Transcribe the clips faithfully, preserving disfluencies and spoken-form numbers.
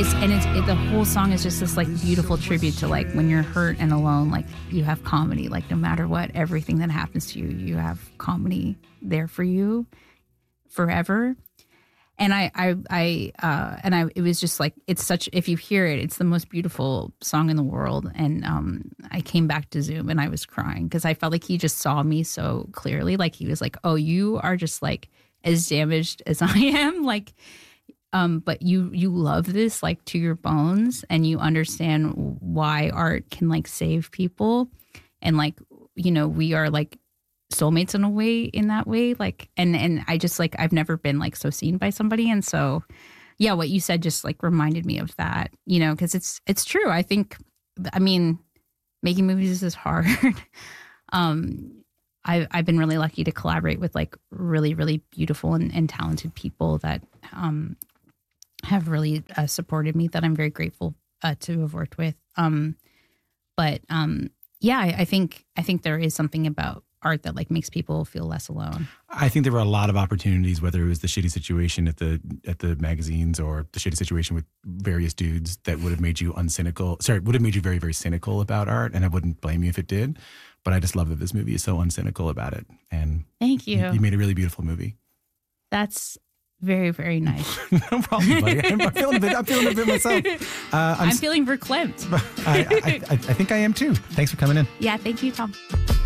it's and it's it, the whole song is just this like beautiful tribute to like when you're hurt and alone, like you have comedy. Like no matter what, everything that happens to you, you have comedy there for you forever. And I, I, I, uh, and I, it was just like, it's such, if you hear it, it's the most beautiful song in the world. And um, I came back to Zoom and I was crying because I felt like he just saw me so clearly. Like he was like, oh, you are just like as damaged as I am. Like, um, but you, you love this like to your bones and you understand why art can like save people. And like, you know, we are like soulmates in a way, in that way, like, and and I just like I've never been like so seen by somebody, and so yeah, what you said just like reminded me of that, you know, because it's it's true. I think, I mean, making movies is hard. um, I I've been really lucky to collaborate with like really really beautiful and, and talented people that um have really uh, supported me. That I'm very grateful uh, to have worked with. Um, but um, yeah, I, I think I think there is something about art that like makes people feel less alone. I think there were a lot of opportunities, whether it was the shitty situation at the at the magazines or the shitty situation with various dudes that would have made you uncynical. Sorry, would have made you very, very cynical about art, and I wouldn't blame you if it did. But I just love that this movie is so uncynical about it. And thank you. You, you made a really beautiful movie. That's very, very nice. No problem, buddy. I'm, I'm feeling a bit. I'm feeling a bit myself. Uh, I'm, I'm feeling verklempt. I, I, I, I think I am too. Thanks for coming in. Yeah, thank you, Tom.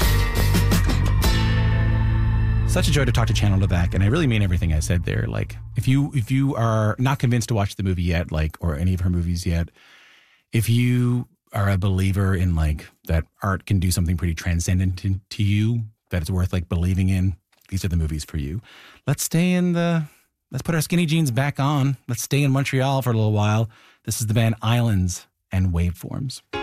Such a joy to talk to Channel Levac, and I really mean everything I said there. Like, if you if you are not convinced to watch the movie yet, like, or any of her movies yet, if you are a believer in like that art can do something pretty transcendent to, to you, that it's worth like believing in, these are the movies for you. Let's stay in the. Let's put our skinny jeans back on. Let's stay in Montreal for a little while. This is the band Islands and Waveforms.